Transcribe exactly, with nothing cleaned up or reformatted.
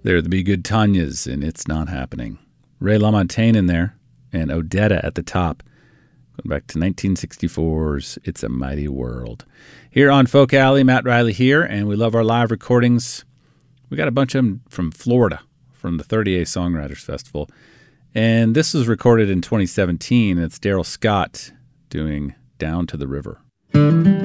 They're the Be Good Tanyas, and It's Not Happening. Ray LaMontagne in there, and Odetta at the top. Going back to nineteen sixty-four's It's a Mighty World. Here on Folk Alley, Matt Riley here, and we love our live recordings. We got a bunch of them from Florida, from the thirty A Songwriters Festival. And this was recorded in twenty seventeen. It's Daryl Scott doing Down to the River.